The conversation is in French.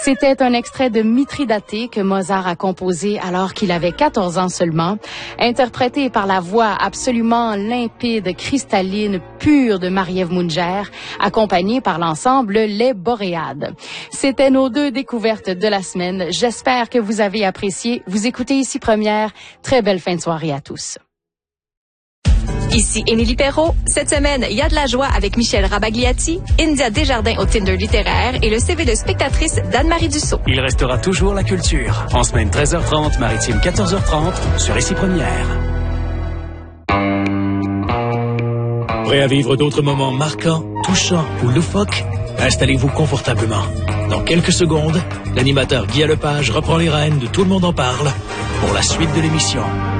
C'était un extrait de Mithridaté que Mozart a composé alors qu'il avait 14 ans seulement, interprété par la voix absolument limpide, cristalline, pure de Marie-Ève Munger, accompagnée par l'ensemble Les Boréades. C'était nos 2 découvertes de la semaine. J'espère que vous avez apprécié. Vous écoutez Ici Première. Très belle fin de soirée à tous. Ici Émilie Perrault. Cette semaine, il y a de la joie avec Michel Rabagliati, India Desjardins au Tinder littéraire et le CV de spectatrice d'Anne-Marie Dussault. Il restera toujours la culture. En semaine 13h30, maritime 14h30, sur Ici Première. Prêt à vivre d'autres moments marquants, touchants ou loufoques? Installez-vous confortablement. Dans quelques secondes, l'animateur Guy Lepage reprend les rênes de Tout le monde en parle pour la suite de l'émission.